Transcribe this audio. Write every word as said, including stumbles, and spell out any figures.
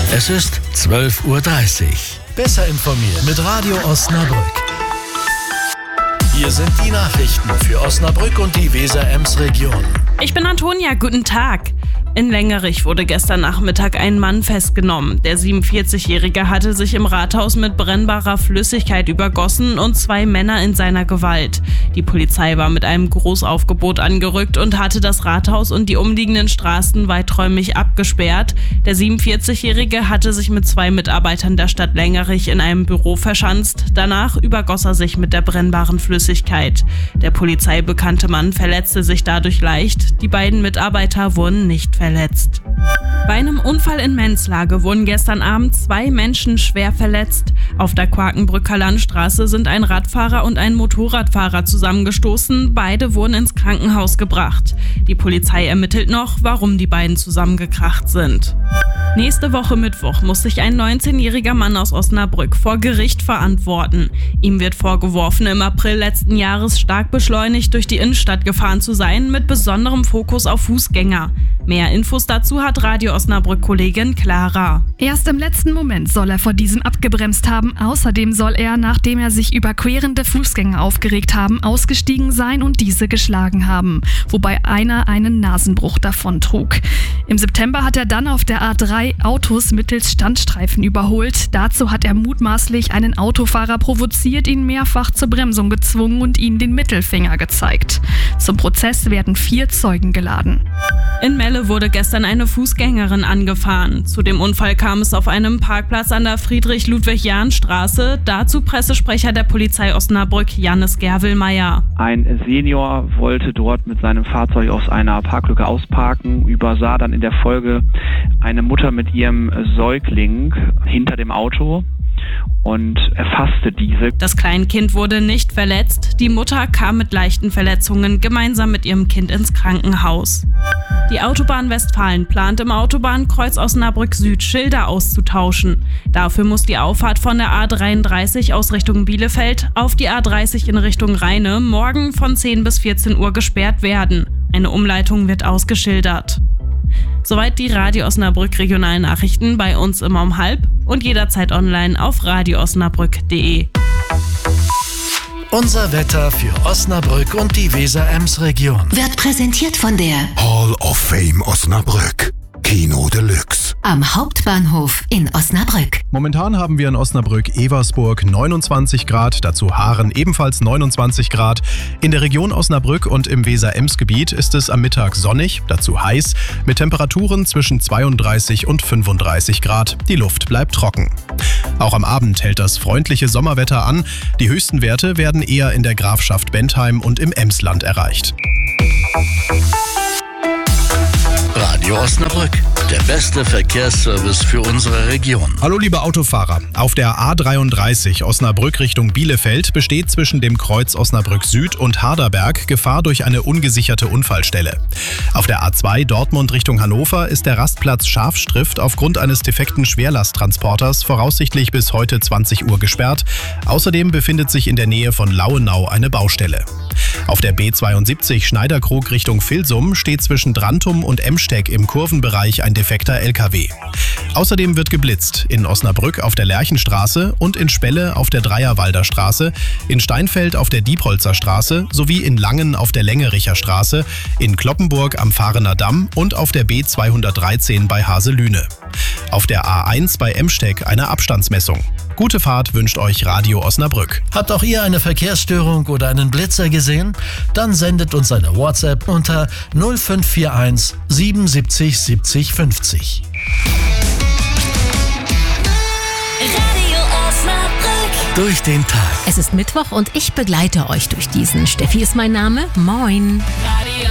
Es ist zwölf Uhr dreißig. Besser informiert mit Radio Osnabrück. Hier sind die Nachrichten für Osnabrück und die Weser-Ems-Region. Ich bin Antonia, guten Tag. In Lengerich wurde gestern Nachmittag ein Mann festgenommen. Der siebenundvierzigjährige hatte sich im Rathaus mit brennbarer Flüssigkeit übergossen und zwei Männer in seiner Gewalt. Die Polizei war mit einem Großaufgebot angerückt und hatte das Rathaus und die umliegenden Straßen weiträumig abgesperrt. Der siebenundvierzigjährige hatte sich mit zwei Mitarbeitern der Stadt Lengerich in einem Büro verschanzt. Danach übergoss er sich mit der brennbaren Flüssigkeit. Der Polizei bekannte Mann verletzte sich dadurch leicht. Die beiden Mitarbeiter wurden nicht verletzt. verletzt. Bei einem Unfall in Menzlage wurden gestern Abend zwei Menschen schwer verletzt. Auf der Quakenbrücker Landstraße sind ein Radfahrer und ein Motorradfahrer zusammengestoßen. Beide wurden ins Krankenhaus gebracht. Die Polizei ermittelt noch, warum die beiden zusammengekracht sind. Nächste Woche Mittwoch muss sich ein neunzehnjähriger Mann aus Osnabrück vor Gericht verantworten. Ihm wird vorgeworfen, im April letzten Jahres stark beschleunigt durch die Innenstadt gefahren zu sein, mit besonderem Fokus auf Fußgänger. Mehr Infos dazu hat Radio Osnabrück-Kollegin Clara. Erst im letzten Moment soll er vor diesem abgebremst haben. Außerdem soll er, nachdem er sich über querende Fußgänger aufgeregt haben, ausgestiegen sein und diese geschlagen haben, wobei einer einen Nasenbruch davontrug. Im September hat er dann auf der A drei Autos mittels Standstreifen überholt. Dazu hat er mutmaßlich einen Autofahrer provoziert, ihn mehrfach zur Bremsung gezwungen und ihm den Mittelfinger gezeigt. Zum Prozess werden vier Zeugen geladen. In Melle wurde gestern eine Fußgängerin angefahren. Zu dem Unfall kam es auf einem Parkplatz an der Friedrich-Ludwig-Jahn-Straße. Dazu Pressesprecher der Polizei Osnabrück, Jannis Gerwelmeier. Ein Senior wollte dort mit seinem Fahrzeug aus einer Parklücke ausparken, übersah dann in der Folge eine Mutter mit ihrem Säugling hinter dem Auto und erfasste diese. Das Kleinkind wurde nicht verletzt. Die Mutter kam mit leichten Verletzungen gemeinsam mit ihrem Kind ins Krankenhaus. Die Autobahn Westfalen plant im Autobahnkreuz Osnabrück Süd Schilder auszutauschen. Dafür muss die Auffahrt von der A dreiunddreißig aus Richtung Bielefeld auf die A dreißig in Richtung Rheine morgen von zehn bis vierzehn Uhr gesperrt werden. Eine Umleitung wird ausgeschildert. Soweit die Radio Osnabrück Regionalen Nachrichten, bei uns immer um halb und jederzeit online auf radio osnabrück punkt de. Unser Wetter für Osnabrück und die Weser-Ems-Region Wird präsentiert von der Hall of Fame Osnabrück. Kino Deluxe. Am Hauptbahnhof in Osnabrück. Momentan haben wir in Osnabrück-Eversburg neunundzwanzig Grad, dazu Haaren ebenfalls neunundzwanzig Grad. In der Region Osnabrück und im Weser-Ems-Gebiet ist es am Mittag sonnig, dazu heiß, mit Temperaturen zwischen zweiunddreißig und fünfunddreißig Grad. Die Luft bleibt trocken. Auch am Abend hält das freundliche Sommerwetter an. Die höchsten Werte werden eher in der Grafschaft Bentheim und im Emsland erreicht. Radio Osnabrück, der beste Verkehrsservice für unsere Region. Hallo liebe Autofahrer, auf der A dreiunddreißig Osnabrück Richtung Bielefeld besteht zwischen dem Kreuz Osnabrück Süd und Harderberg Gefahr durch eine ungesicherte Unfallstelle. Auf der A zwei Dortmund Richtung Hannover ist der Rastplatz Scharfstrift aufgrund eines defekten Schwerlasttransporters voraussichtlich bis heute zwanzig Uhr gesperrt. Außerdem befindet sich in der Nähe von Lauenau eine Baustelle. Auf der B zweiundsiebzig Schneiderkrug Richtung Vilsum steht zwischen Drantum und Emsteck im Kurvenbereich ein defekter L K W. Außerdem wird geblitzt in Osnabrück auf der Lerchenstraße und in Spelle auf der Dreierwalder Straße, in Steinfeld auf der Diepholzer Straße sowie in Langen auf der Längericher Straße, in Kloppenburg am Fahrener Damm und auf der B zweihundertdreizehn bei Haselüne. Auf der A eins bei Emsteck eine Abstandsmessung. Gute Fahrt wünscht euch Radio Osnabrück. Habt auch ihr eine Verkehrsstörung oder einen Blitzer gesehen? Dann sendet uns eine WhatsApp unter null fünf vier eins siebenundsiebzig siebzig fünfzig. Radio Osnabrück. Durch den Tag. Es ist Mittwoch und ich begleite euch durch diesen. Steffi ist mein Name. Moin.